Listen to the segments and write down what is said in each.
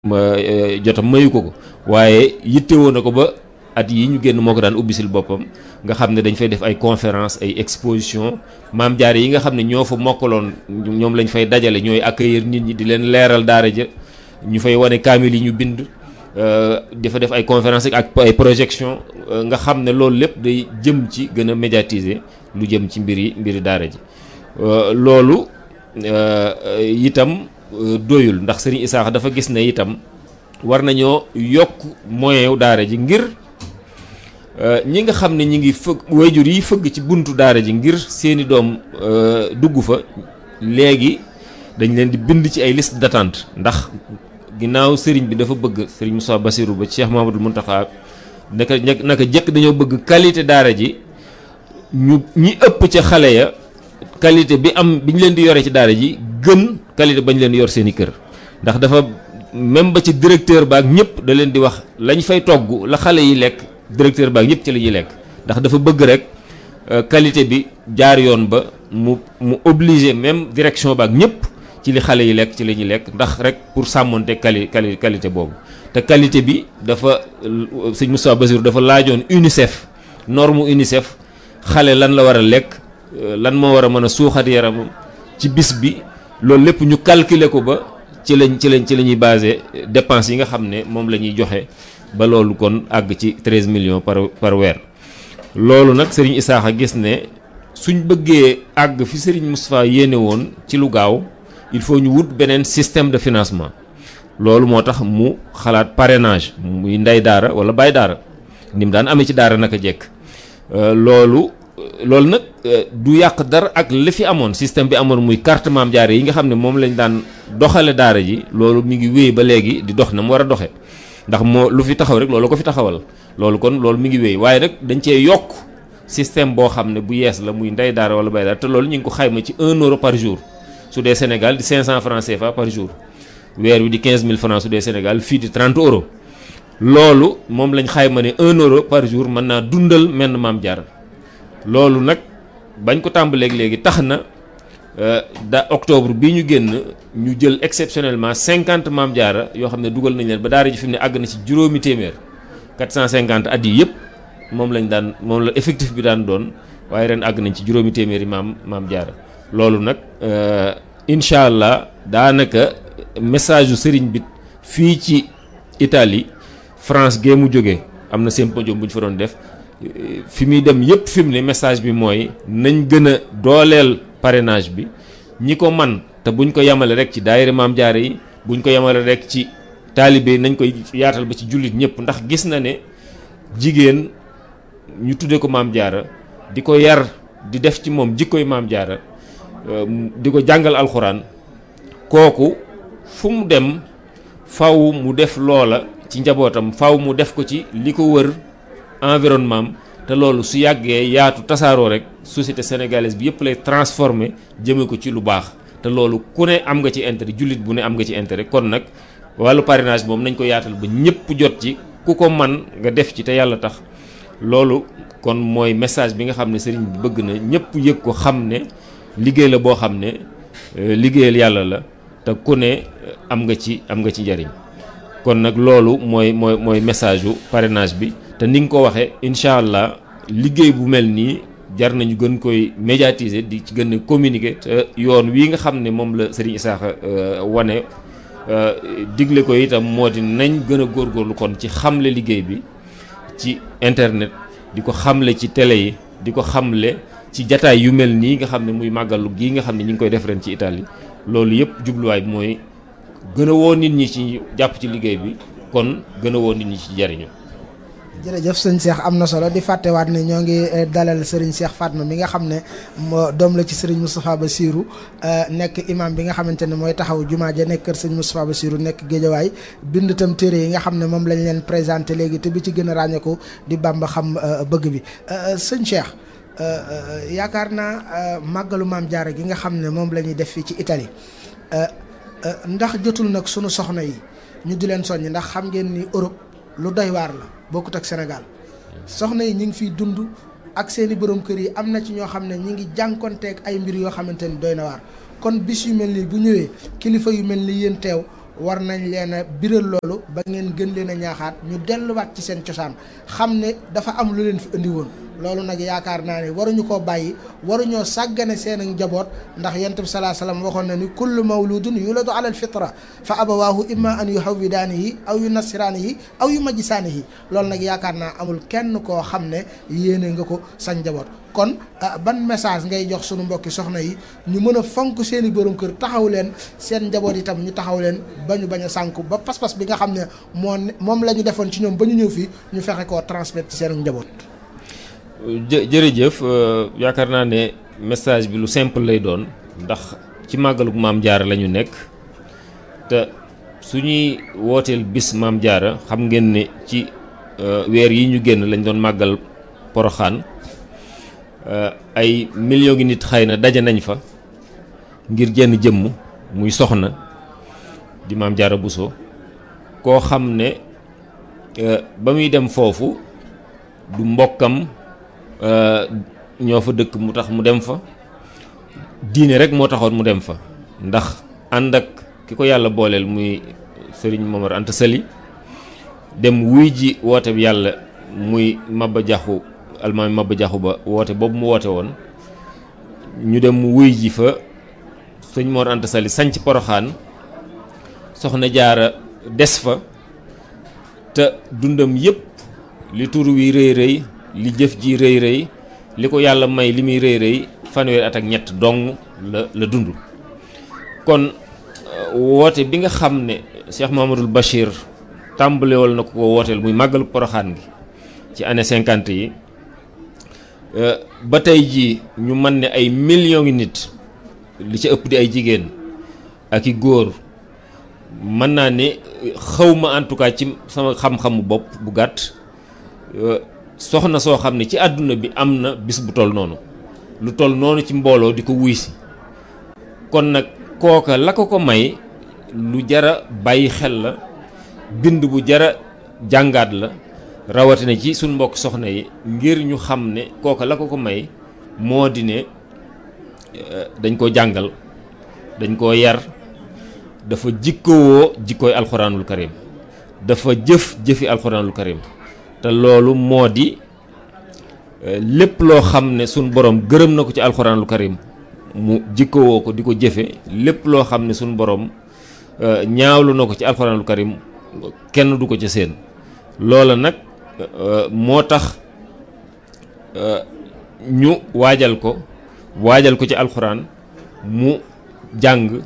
jotam mayu ko waaye yittewoo na ko ba at yi ñu génn moo ko daan ubbisil boppam nga xam ne dañ fay def ay conférence ay exposition maam jaare yi nga xam ne ñoo fa mokkaloon ñoom lañ fay dajale ñooy accueillir nit ñi di leen leeral daara ja ñu fay wane kaamil yi ñu bind dafa def ay conférence ak ay projection nga xam ne loolu lépp day jëm ci gën a médiatiser lu jëm ci mbiri daara ji loolu itam doyul ndax Serigne Issakha dafa gis ne itam war nañoo yokk moyen wu daara ji ngir ñi nga xam ne ñi ngi fëgg wayjur yi fëgg ci buntu daara ji ngir seeni doom dugg fa léegi dañ leen di bind ci ay liste d'attente ndax ginnaaw sëriñ bi dafa bëgg Serigne Moussa Bassirou ba Cheikh Mamadou Mountakha naka jëkk dañoo bëgg qualité daara ji ñi ëpp ca xale ya qualité bi ñu leen di yore ci daara ji gën qualité bañ leen yor seeni kër ndax dafa même ba ci directeur baak ñëpp da leen di wax lañ fay togg la xale yi lekk directeur baak ñëpp ci la ñuy lekk ndax dafa bëgg rek qualité bi jaar yoon ba mu obligé même direction baak ñëpp ci li xale yi lekk ci la ñuy lekk ndax rek pour sàmmonte qualité boobu te qualité bi dafa sëñ Moustapha Bassirou dafa laajoon UNICEF norme UNICEF xale lan la war a lekk lan moo war a mën a suuxat yaramam ci bis bi loolu lépp ñu calculer ko ba ci la ñuy basé dépenses yi nga xam ne moom la ñuy joxe ba loolu kon àgg ci 13 millions par weer loolu nag Serigne Issakha gis ne suñ bëggee àgg fi Serigne Moustapha yéene woon ci lu gaaw il faut ñu wut beneen système de financement loolu moo tax mu xalaat parrainage muy ndey daara wala baay daara ni mu daan amee ci daara naka jekk loolu nag du yàq dara ak li fi amoon système bi amoon muy carte maam jaare yi nga xam ne moom lañ daan doxale daara ji loolu mi ngi wéy ba léegi di dox na mu war a doxe ndax moo lu fi taxaw rek loolu ko fi taxawal loolu mi ngi wéy waaye nag dañ cee yokk système boo xam ne bu yees la muy ndey daara wala bay daara te loolu ñu ngi ko xayma ci 1 euro par jour su dee Sénégal di 500 francs CFA par jour weer wi di 15000 francs su dee Sénégal fii di 30 euros loolu moom lañ xayma ne 1 euro par jour mën naa dundal menn maam jaara loolu nag bañ ko tàmbaleeg léegi tax na octobre bii ñu génn ñu jël exceptionnellement 50 maam jaara yoo xam ne dugal nañ leen ba daara ji fi mu ne àgg na ci juróomi téeméer 450 at yi yëpp moom la effectif bi daan doon waaye ren àgg nañ ci juróomi téeméeri maam jaara loolu nag incha allah daanaka message yu sëriñ bi fii ci Italie France gee mu jógee am na symposium bu ñu fa doon def fi muy dem yëpp fi mu ne message bi mooy nañ gën a dooleel parrainage bi ñi ko man te buñ ko yemale rek ci daayira maam jaare yi buñ ko yemale rek ci taalibe nañ koy yaatal ba ci jullit ñëpp ndax gis na ne jigéen ñu tuddee ko maam jaara di ko yar di def ci moom jikkoy maam jaara di ko jàngal alxuraan kooku fu mu dem faw mu def loola ci njabootam faw mu def ko ci li ko wër environnement te loolu su yàggee yaatu tasaaroo rek société sénégalaise bi yëpp lay transformer jëme ko ci lu baax te loolu ku ne am nga ci intérêt jullit bu ne am nga ci intérêt kon nag wàllu parrainage moom nañ ko yaatal ba ñëpp jot ci ku ko man nga def ci te yàlla tax loolu kon mooy message bi nga xam ne sëriñ bi bëgg na ñëpp yëg ko xam ne liggéey la boo xam ne liggéeyal yàlla la te ku ne am nga ci njariñ kon nag loolu mooy message yu parrainage bi te ni nga ko waxee incha allah liggéey bu mel nii jar nañu gën koy médiatiser di ci gën a communiquer te yoon wii nga xam ne moom la Serigne Issakha wane digle ko itam moo di nañ gën a góorgóorlu kon ci xamle liggéey bi ci internet di ko xamle ci télé yi di ko xamle ci jataay yu mel nii nga xam ne muy màggalu gii nga xam ne ñu ngi koy def ren ci Italie loolu yëpp jubluwaay bi mooy gën a woo nit ñi ci jàpp ci liggéey bi kon gën a woo nit ñi ci jariñu jërëjëf sëñ Cheikh am na solo di fàttewaat ne ñoo ngi dalal Serigne Cheikh Fatma mi nga xam ne doom la ci Serigne Moustapha Bassirou nekk imam bi nga xamante ne mooy taxaw jumaa ja nekk kër sëñ Moustapha Bassirou nekk Géejawaay bind itam téere yi nga xam ne moom lañ leen présenté léegi te bi ci gën a ràññeeku di Bamba xam bëgg bi sëñ Cheikh yaakaar naa màggalu maam Jaara gi nga xam ne moom la ñuy def fii ci Italie ndax jotul nag sunu soxna yi ñu di leen soññ ndax xam ngeen ni Europe lu doy waar la bokkut ak Sénégal soxna yi ñu ngi fiy dund ak seeni borom kër yi am na ci ñoo xam ne ñu ngi jànkonteeg ay mbir yoo xamante ni doy na waar kon bis yu mel nii bu ñëwee kilifa yu mel ni yéen teew war nañ leen a biral loolu ba ngeen gën leen a ñaaxaat ñu delluwaat ci seen cosaan xam ne dafa am lu leen fi indi woon. loolu nag yaakaar naa ne waruñu koo bàyyi waruñoo sàggane seen njaboot ndax yonent bi sallallahu alayhi wasallam waxoon na ni kullu mawludun yuladu ala alfitra fa abawaahu imma an yuhawwidaanihi aw yunassiraanihi aw yumajjisaanihi loolu nag yaakaar naa amul kenn koo xam ne yéene nga ko sa njaboot. kon ban message ngay jox sunu mbokki soxna yi ñu mën a fonk seen i borom kër taxaw leen seen njaboot itam ñu taxaw leen ba ñu bañ a sànku ba pas-pas bi nga xam ne moom la ñu defoon ci ñoom ba ñu ñëw fii ñu fexe koo transmettre ci seen njaboot. jërëjëf yaakaar naa ne message bi lu simple lay doon ndax ci màggalug Maam Jaara la ñu nekk te suñuy wooteel bis Maam Jaara xam ngeen ne ci weer yi ñu génn lañ doon màggal Poroxaan ay millions ngi nit xëy na daje nañ fa ngir jenn jëmm muy soxna di Maam Jaara Buso koo xam ne ba muy dem foofu du mbokkam ñoo fa dëkk mu tax mu dem fa diine rek moo taxoon mu dem fa ndax ànd ak ki ko yàlla booleel muy sëriñ Momar Anta Sali dem wuy ji woote bi yàlla muy Maba Jaxu almaami Maba Jaxu Ba woote boobu mu woote woon ñu dem wuy ji fa sëñ Mor Anta Sali sanc Poroxaan soxna Jaara des fa te dundam yépp li tur wi rëy rëy li jëf ji rëy rëy li ko yàlla may li muy rëy rëy fanweeri at ak ñett dong la dund. kon woote bi nga xam ne Cheikh Mouhamadoul Bachir tàmbalewal na ko wooteel muy màggalu Poroxaan gi ci année 50 yi ba tey jii ñu mën ne ay millions ngi nit li ci ëpp di ay jigéen ak i góor mën naa ne xawma en tout cas ci sama xam-xamu bopp bu gàtt soxna soo xam ne ci àdduna bi am na bis bu toll noonu lu toll noonu ci mbooloo di ko wuy si kon nag kooka la ko may lu jara bàyyi xel la bind bu jara jàngaat la rawatina ci suñ mbokk soxna yi ngir ñu xam ne kooka la ko may moo di ne dañ ko jàngal dañ koo yar dafa jikkowoo jikkooy alxuraanul karim dafa jëfi alxuraanul karim te loolu moo di lépp loo xam ne suñ borom gërëm na ko ci alxuraanul karim mu jikkowoo ko di ko jëfe lépp loo xam ne suñ borom ñaawlu na ko ci alxuraanul karim kenn du ko ca seen loola nag moo tax ñu waajal ko ci alxuraan mu jàng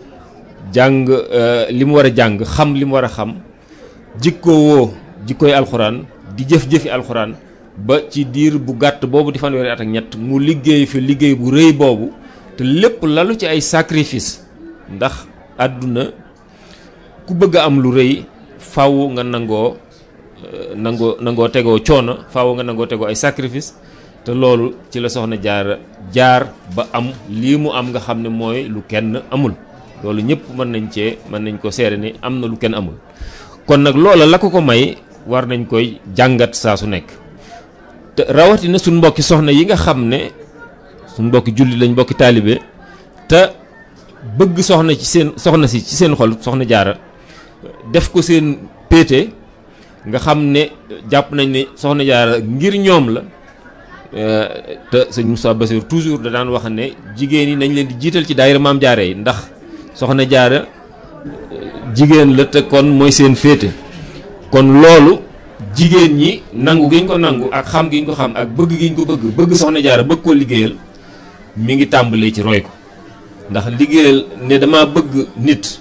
li mu war a jàng xam li mu war a xam jikkowoo jikkooy alxuraan di jëf-jëfi alxuraan ba ci diir bu gàtt boobu di fanweeri at ak ñett mu liggéey fi liggéey bu rëy boobu te lépp lalu ci ay sacrifice ndax àdduna ku bëgg a am lu rëy faaw nga nangoo tegoo coono faaw nga nangoo tegoo ay sacrifice te loolu ci la soxna jaar ba am lii mu am nga xam ne mooy lu kenn amul loolu ñëpp mën nañ ko seere ni am na lu kenn amul kon nag loola la ko may war nañ koy jàngat saa su nekk te rawatina suñ mbokki soxna yi nga xam ne suñ mbokki julli lañ mbokki taalibe te bëgg soxna si ci seen xol soxna jaara def ko seen péete nga xam ne jàpp nañ ne soxna jaara ngir ñoom la te sëñ Moussa Bassir toujours da daan wax ne jigéen yi nañ leen di jiital ci daayira Maam Jaara yi ndax soxna jaara jigéen la te kon mooy seen féete kon loolu jigéen ñi nangu gi ñu ko nangu ak xam gi ñu ko xam ak bëgg gi ñu ko bëgg soxna jaara bëgg koo liggéeyal mi ngi tàmbalee ci roy ko ndax liggéeyal ne dama bëgg nit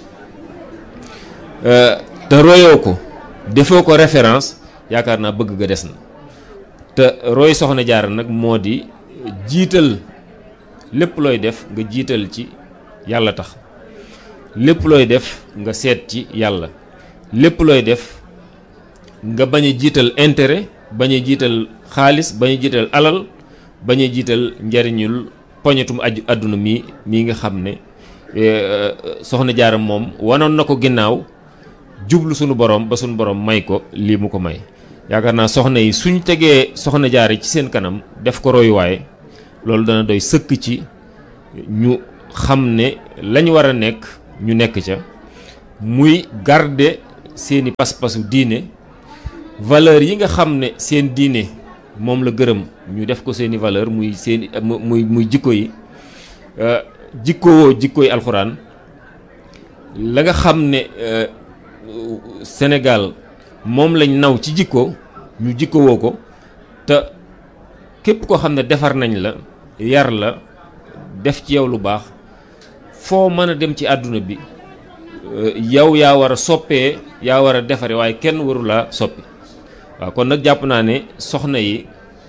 te royoo ko defoo ko référence yaakaar naa bëgg ga des na te roy soxna jaara nag moo di jiital lépp looy def nga jiital ci yàlla tax lépp looy def nga seet ci yàlla lépp looy def nga bañ a jiital intérêt bañ a jiital xaalis bañ a jiital alal bañ a jiital njariñul poñetum àdduna mii nga xam ne soxna jaara moom wanoon na ko ginnaaw jublu sunu borom ba sunu borom may ko lii mu ko may yaakaar naa soxna yi suñ tegee soxna jaara ci seen kanam def ko royuwaay loolu dana doy sëkk ci ñu xam ne lañ war a nekk ñu nekk ca muy garder seeni pas-pasu diine, valeur yi nga xam ne seen diine moom la gërëm ñu def ko seeni valeur muy seeni muy jikko yi, jikkowoo jikkoy alxuraan. la nga xam ne Sénégal moom lañ naw ci jikko ñu jikkowoo ko, te képp koo xam ne defar nañ la, yar la, def ci yow lu baax, foo mën a dem ci àdduna bi yow yaa war a soppee, yaa war a defare, waaye kenn waru laa soppi. waaw kon nag jàpp naa ne soxna yi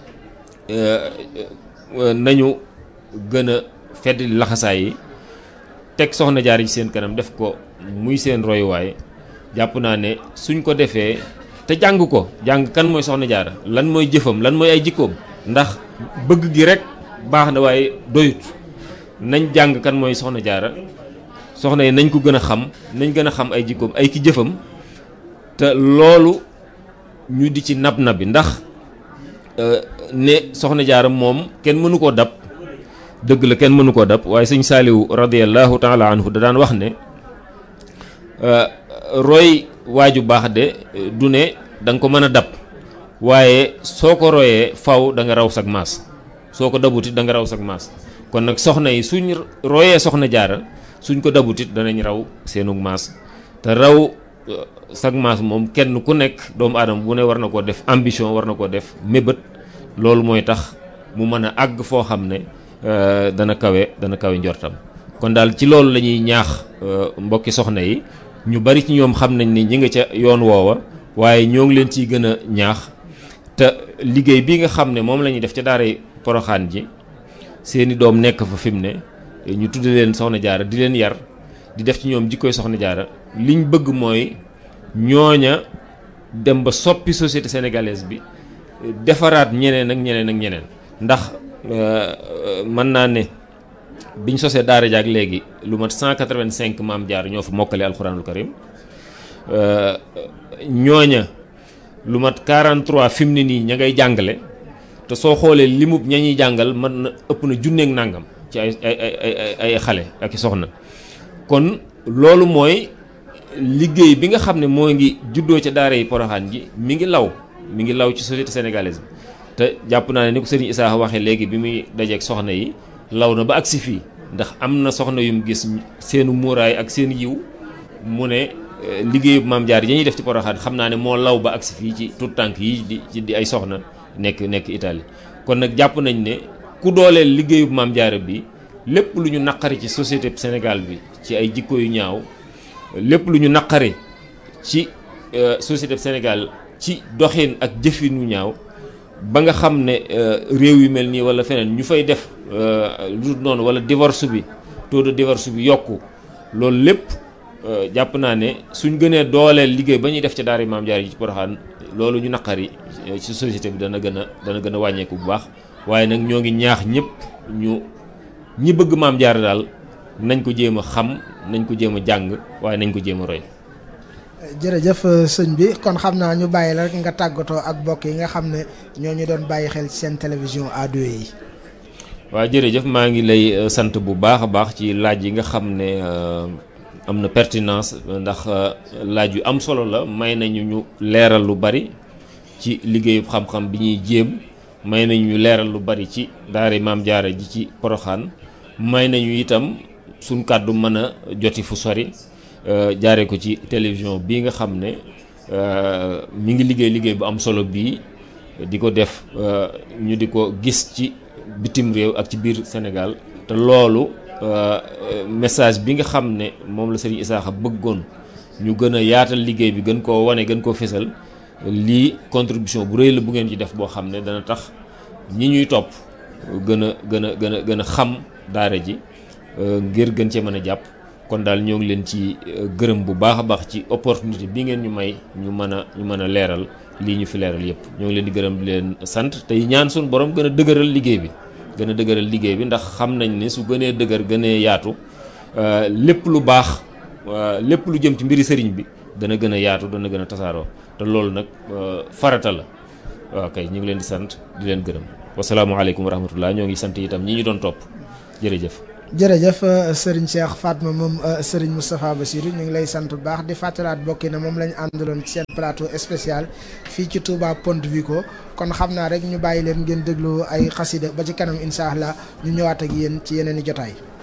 nañu gën a fedd laxasaay yi, teg soxna jaar ci seen kanam, def ko muy seen royuwaay. jàpp naa ne suñ ko defee te jàng ko, jàng kan mooy soxna jaara, lan mooy jëfam, lan mooy ay jikkoom, ndax bëgg gi rek baax na waaye doyut. nañ jàng kan mooy soxna jaara, soxna yi nañ ko gën a xam, nañ gën a xam ay jikkoom, ay ki jëfam, te loolu ñu di ci nab nabi, ndax ne soxna jaara moom kenn mënu koo dab. dëgg la kenn mënu koo dab, waaye sëñ Saaliwu radiyallahu taala anhu da daan wax ne roy waaju baax de du ne da nga ko mën a dab, waaye soo ko royee faw da nga raw sag maas, soo ko dabutit da nga raw sag maas. kon nag soxna yi suñ royee soxna jaara, suñ ko dabutit danañ raw seenug maas. te raw sag maas moom kenn ku nekk doomu aadama bu ne war na koo def ambition, war na koo def mébét. loolu mooy tax mu mën a àgg foo xam ne dana kawe njortam. kon daal ci loolu la ñuy ñaax mbokki soxna yi. ñu bari ci ñoom xam nañ ni ñi nga ca yoon woowa, waaye ñoo ngi leen ciy gën a ñaax. te liggéey bi nga xam ne moom la ñuy def ca daaray Poroxaan ji, seeni doom nekk fa fi mu ne, ñu tudde leen soxna jaara, di leen yar, di def ci ñoom jikkoy soxna jaara. liñ bëgg mooy ñooña dem ba soppi société sénégalaise bi, defaraat ñeneen ak ñeneen ak ñeneen. ndax mën naa ne biñ sosee daara jaak léegi lu mat 185 maam jaar ñoo fa mokkale alxuraanul karim. ñooña lu mat 43 fi mu ne nii ña ngay jàngale, te soo xoolee limub ña ñuy jàngal mën na ëpp na junneeg nàngam ci ay xale ak i soxna. kon loolu mooy liggéey bi nga xam ne moo ngi juddoo ca daara yi Poroxaan ji mi ngi law ci société sénégalaise bi. te jàpp naa ne ni ko sëriñ Issa waxee léegi bi muy dajeeg soxna yi, law na ba agsi fii, ndax am na soxna yum gis seenu muuraay ak seen yiw, mu ne liggéeyu maam jaar yi ñuy def ci Poroxaan xam naa ne moo law ba agsi fii ci tout tànk yi di ay soxna nekk Italie. kon nag jàpp nañ ne ku dooleel liggéeyu maam jaara bi, lépp lu ñu naqari ci société Sénégal bi ci ay jikko yu ñaaw, lépp lu ñu naqari ci société Sénégal ci doxin ak jëfin yu ñaaw, ba nga xam ne réew yu mel nii wala feneen ñu fay def lu dul noonu, wala divorce bi, taux de divorce bi yokku, loolu lépp jàpp naa ne suñ gënee dooleel liggéey ba ñuy def ca daara maam jaar yi ci Poroxaan, loolu ñu naqari ci société bi dana gën a wàññeeku bu baax. waaye nag ñoo ngi ñaax ñëpp ñi bëgg maam jaar daal nañ ko jéem a xam, nañ ko jéem a jàng, waaye nañ ko jéem a roy. jërëjëf sëñ bi, kon xam naa ñu bàyyi la rek nga tàggatoo ak mbokk yi nga xam ne ñoo ñu doon bàyyi xel ci seen télévision A2 yi. waaw jërëjëf, maa ngi lay sant bu baax a baax ci laaj yi nga xam ne am na pertinence, ndax laaj yu am solo la. may nañu ñu leeral lu bari ci liggéeyu xam-xam bi ñuy jéem, may nañu ñu leeral lu bari ci daara maam jaara ji ci Poroxaan, may nañu itam suñ kàddu mën a joti fu sori. jaare ko ci télévision bii nga xam ne mi ngi liggéey bu am solo bii, di ko def ñu di ko gis ci bitim réew ak ci biir Sénégal. te loolu message bi nga xam ne moom la Serigne Issakha bëggoon ñu gën a yaatal liggéey bi, gën koo wane, gën koo fesal, lii contribution bu rëy la bu ngeen ci def boo xam ne dana tax ñi ñuy topp gën a xam daara ji ngir gën cee mën a jàpp. kon daal ñoo ngi leen ci gërëm bu baax a baax ci opportunité bi ngeen ñu may ñu mën a leeral lii ñu fi leeral yépp. ñoo ngi leen di gërëm di leen sant, tey ñaan suñu borom gën a dëgëral liggéey bi, ndax xam nañ ne su gënee dëgër gënee yaatu, lépp lu baax, lépp lu jëm ci mbiri sëriñ bi dana gën a yaatu, dana gën a tasaaroo. te loolu nag farata la. waaw kay, ñu ngi leen di sant di leen gërëm. wasalaamualeykum wa rahmatullah. ñoo ngi sant itam ñi ñu doon topp. jërëjëf. jërëjëf Serigne Cheikh Fatma moom Serigne Moustapha Bassirou ñu ngi lay sant bu baax di fàttalaat bokki na moom lañu àndaloon ci seen plateau spécial fii ci Touba Ponte Vico kon xam naa rek ñu bàyyi leen ngeen déglu ay xasida ba ci kanam incha allah ñu ñëwaat ak yéen ci yeneen i jotaay.